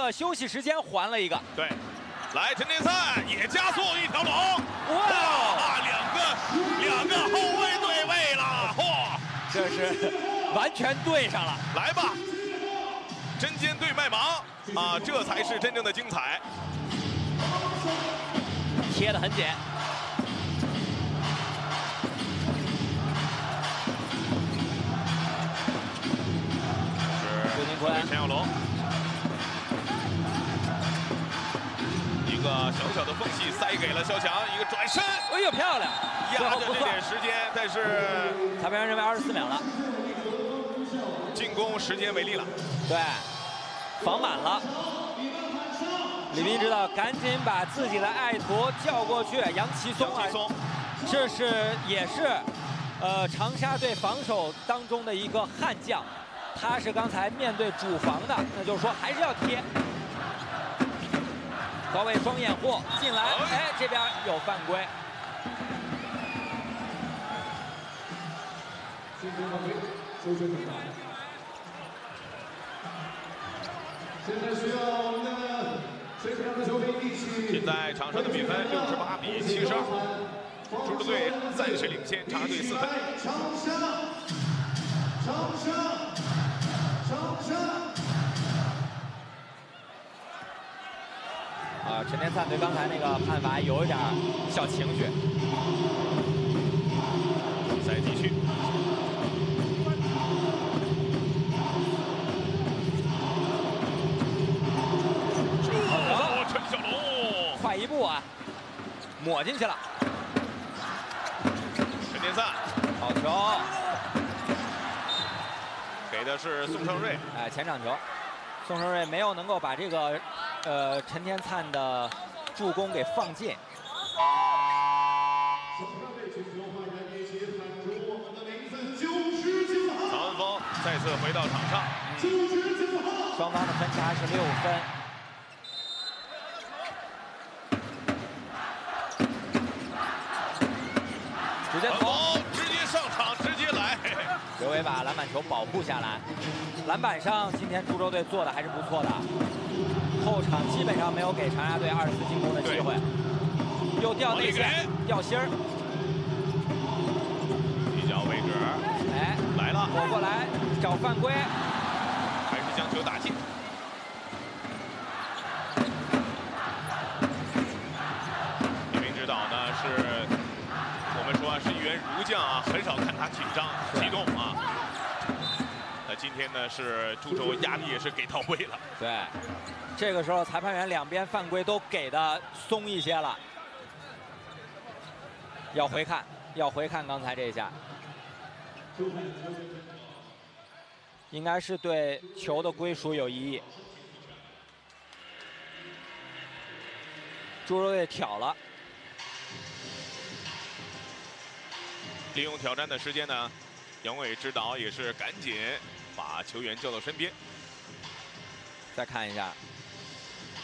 个休息时间还了一个。 对，来陈天灿也加速一条龙，哇，两个后卫对位了，嚯， 这是完全对上了。 来吧，针尖对麦芒啊，这才是真正的精彩。 贴得很紧。 是陈小龙，一个小小的缝隙塞给了肖强，一个转身， 哎呦，漂亮！ 压着这点时间，但是裁判员认为24秒了， 进攻时间为例了。 对，防满了。李斌知道，赶紧把自己的爱徒叫过去，杨奇松啊，这也是长沙队防守当中的一个悍将，他是刚才面对主防的，那就是说还是要贴。高位双掩护进来，哎，这边有犯规。 现在需要我们的水场的球迷一起。 现在场上的比分68比72，猪猪队暂时领先长沙队4分。 长沙。 陈天灿对刚才那个判罚有一点小情绪。 比赛继续。陈小龙， 快一步啊，抹进去了。 陈天灿， 好球， 给的是宋胜瑞。 哎，前场球，宋胜瑞没有能够把这个陈天灿的助攻给放进。 曹文峰再次回到场上， 双方的分差是6分。直接投， 直接上场，直接来。 刘伟把篮板球保护下来。篮板上，今天株洲队做的还是不错的，后场基本上没有给长沙队2次进攻的机会。又掉内线，掉心儿。 一脚位置， 哎， 来了， 躲过来找犯规， 还是将球打进。李斌指导呢是，我们说是一员儒将啊，很少看他紧张激动啊。那今天呢是株洲压力也是给到位了。 对，这个时候裁判员两边犯规都给的松一些了。要回看刚才这一下，应该是对球的归属有异议。株洲队挑了， 利用挑战的时间呢，杨伟指导也是赶紧把球员叫到身边。 再看一下，